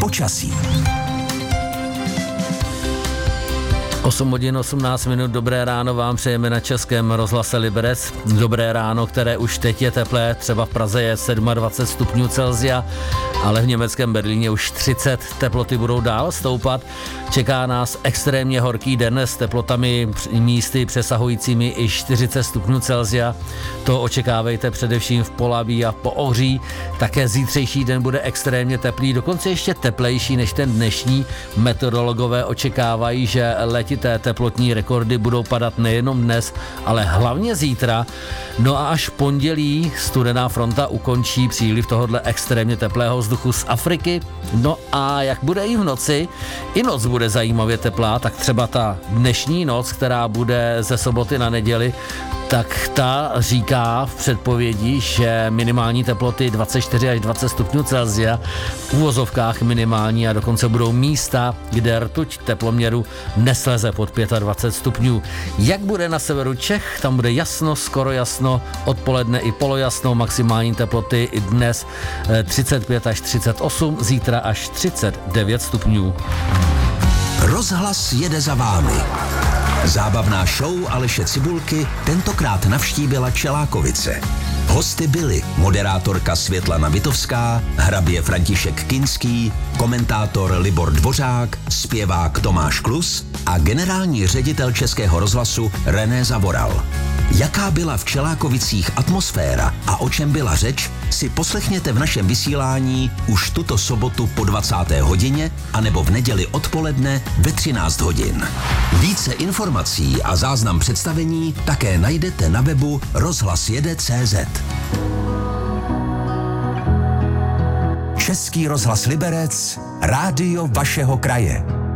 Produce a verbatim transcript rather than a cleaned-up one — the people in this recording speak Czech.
Počasí. osm hodin osmnáct minut, dobré ráno vám přejeme na Českém rozhlase Liberec. Dobré ráno, které už teď je teplé, třeba v Praze je dvacet sedm stupňů Celsia, ale v německém Berlíně už třicet, teploty budou dál stoupat. Čeká nás extrémně horký den s teplotami místy přesahujícími i čtyřicet stupňů Celsia. To očekávejte především v Polabí a Poohří. Také zítřejší den bude extrémně teplý, dokonce ještě teplejší než ten dnešní. Meteorologové očekávají, že letité teplotní rekordy budou padat nejenom dnes, ale hlavně zítra. No a až v pondělí studená fronta ukončí příliv tohohle extrémně teplého vzduchu z Afriky. No a jak bude i v noci, i noc bude zajímavě teplá, tak třeba ta dnešní noc, která bude ze soboty na neděli, tak ta říká v předpovědi, že minimální teploty dvacet čtyři až dvacet stupňů Celsia, v uvozovkách minimální a dokonce budou místa, kde rtuť teploměru nesleze pod dvacet pět stupňů. Jak bude na severu Čech, tam bude jasno, skoro jasno, odpoledne i polojasno, maximální teploty i dnes třicet pět až třicet osm, zítra až třicet devět stupňů. Rozhlas jede za vámi. Zábavná show Aleše Cibulky tentokrát navštívila Čelákovice. Hosty byli moderátorka Světlana Vitovská, hrabě František Kinský, komentátor Libor Dvořák, zpěvák Tomáš Klus a generální ředitel Českého rozhlasu René Zavoral. Jaká byla v Čelákovicích atmosféra a o čem byla řeč, si poslechněte v našem vysílání už tuto sobotu po dvacáté hodině anebo v neděli odpoledne ve třináct hodin. Více informací a záznam představení také najdete na webu rozhlas jede tečka cé zet. Český rozhlas Liberec, rádio vašeho kraje.